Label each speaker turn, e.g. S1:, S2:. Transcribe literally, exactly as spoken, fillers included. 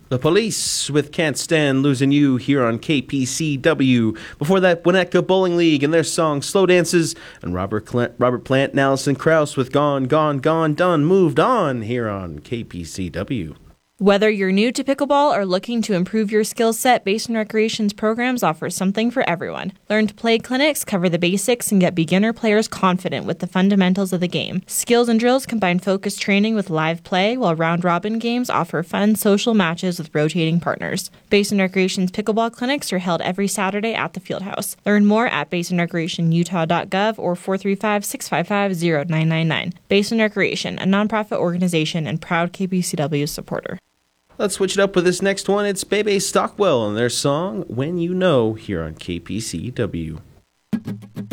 S1: The Police with Can't Stand Losing You here on K P C W. Before that, Winnetka Bowling League and their song Slow Dances, and Robert Cl- Robert Plant and Alison Krauss with Gone, Gone, Gone, Done, Moved On here on K P C W.
S2: Whether you're new to pickleball or looking to improve your skill set, Basin Recreation's programs offer something for everyone. Learn to Play clinics cover the basics and get beginner players confident with the fundamentals of the game. Skills and drills combine focused training with live play, while round-robin games offer fun social matches with rotating partners. Basin Recreation's pickleball clinics are held every Saturday at the Fieldhouse. Learn more at basin recreation utah dot gov or four three five, six five five, zero nine nine nine. Basin Recreation, a nonprofit organization and proud K P C W supporter.
S1: Let's switch it up with this next one. It's Bebe Stockwell and their song When You Know here on K P C W.